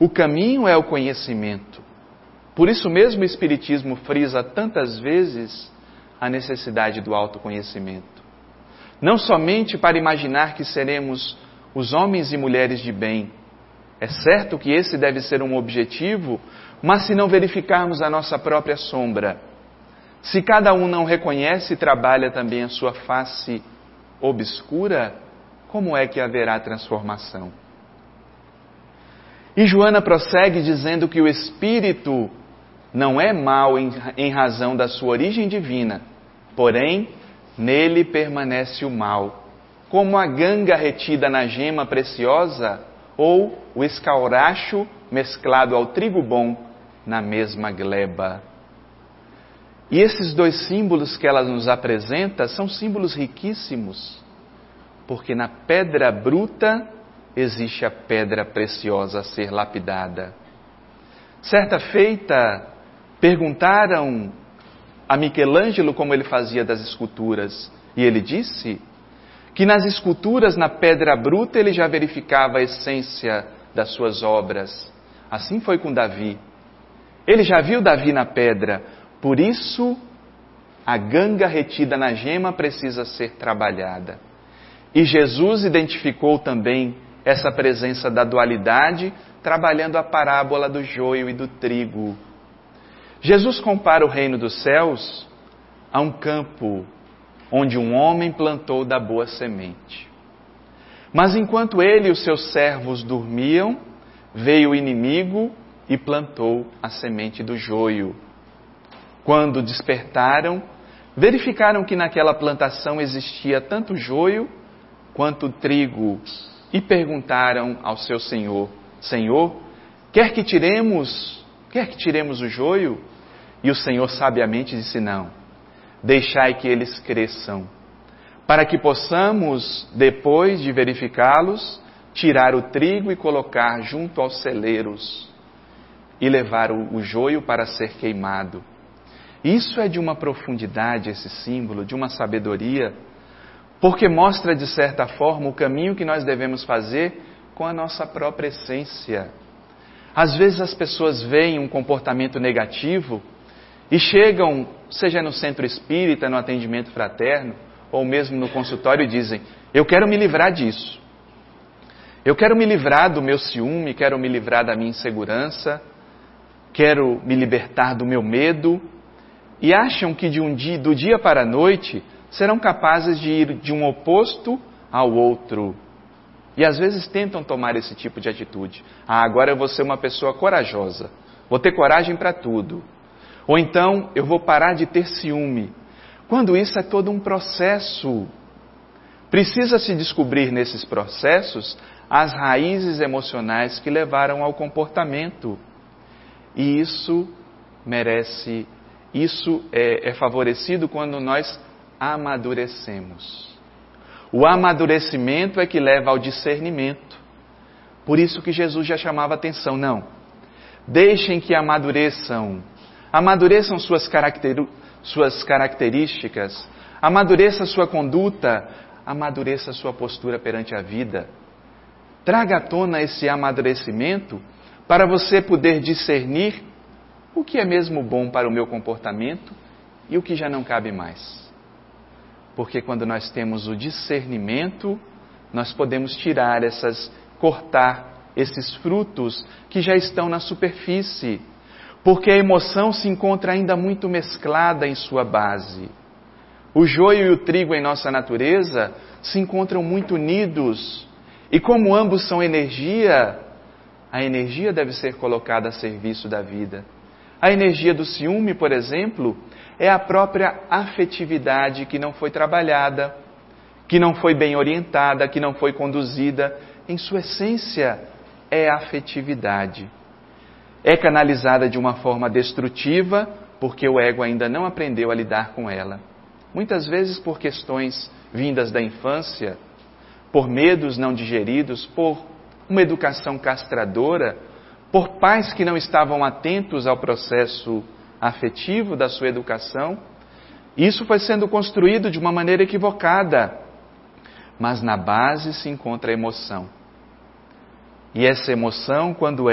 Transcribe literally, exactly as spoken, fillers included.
O caminho é o conhecimento. Por isso mesmo o Espiritismo frisa tantas vezes a necessidade do autoconhecimento. Não somente para imaginar que seremos os homens e mulheres de bem. É certo que esse deve ser um objetivo, mas se não verificarmos a nossa própria sombra, se cada um não reconhece e trabalha também a sua face obscura, como é que haverá transformação? E Joana prossegue dizendo que o espírito não é mau em, em razão da sua origem divina, porém, nele permanece o mal, como a ganga retida na gema preciosa ou o escauracho mesclado ao trigo bom na mesma gleba. E esses dois símbolos que ela nos apresenta são símbolos riquíssimos, porque na pedra bruta existe a pedra preciosa a ser lapidada. Certa feita, perguntaram a Michelangelo como ele fazia das esculturas, e ele disse que nas esculturas, na pedra bruta, ele já verificava a essência das suas obras. Assim foi com Davi. Ele já viu Davi na pedra, por isso a ganga retida na gema precisa ser trabalhada. E Jesus identificou também essa presença da dualidade, trabalhando a parábola do joio e do trigo. Jesus compara o reino dos céus a um campo onde um homem plantou da boa semente. Mas enquanto ele e os seus servos dormiam, veio o inimigo e plantou a semente do joio. Quando despertaram, verificaram que naquela plantação existia tanto joio quanto trigo, e perguntaram ao seu senhor: Senhor, quer que tiremos, quer que tiremos o joio? E o Senhor sabiamente disse: não, deixai que eles cresçam, para que possamos, depois de verificá-los, tirar o trigo e colocar junto aos celeiros e levar o, o joio para ser queimado. Isso é de uma profundidade, esse símbolo, de uma sabedoria, porque mostra de certa forma o caminho que nós devemos fazer com a nossa própria essência. Às vezes as pessoas veem um comportamento negativo e chegam, seja no centro espírita, no atendimento fraterno, ou mesmo no consultório, e dizem: eu quero me livrar disso. Eu quero me livrar do meu ciúme, quero me livrar da minha insegurança, quero me libertar do meu medo, e acham que de um dia, do dia para a noite serão capazes de ir de um oposto ao outro. E às vezes tentam tomar esse tipo de atitude. Ah, agora eu vou ser uma pessoa corajosa, vou ter coragem para tudo. Ou então eu vou parar de ter ciúme. Quando isso é todo um processo. Precisa se descobrir nesses processos as raízes emocionais que levaram ao comportamento. E isso merece, isso é, é favorecido quando nós amadurecemos. O amadurecimento é que leva ao discernimento. Por isso que Jesus já chamava atenção. Não, deixem que amadureçam. Amadureçam suas, caracter, suas características. Amadureça sua conduta. Amadureça sua postura perante a vida. Traga à tona esse amadurecimento para você poder discernir o que é mesmo bom para o meu comportamento e o que já não cabe mais. Porque quando nós temos o discernimento, nós podemos tirar essas, cortar esses frutos que já estão na superfície. Porque a emoção se encontra ainda muito mesclada em sua base. O joio e o trigo em nossa natureza se encontram muito unidos. E como ambos são energia, a energia deve ser colocada a serviço da vida. A energia do ciúme, por exemplo, é a própria afetividade que não foi trabalhada, que não foi bem orientada, que não foi conduzida. Em sua essência, é afetividade. É canalizada de uma forma destrutiva, porque o ego ainda não aprendeu a lidar com ela. Muitas vezes por questões vindas da infância, por medos não digeridos, por uma educação castradora, por pais que não estavam atentos ao processo afetivo da sua educação. Isso foi sendo construído de uma maneira equivocada. Mas na base se encontra a emoção. E essa emoção, quando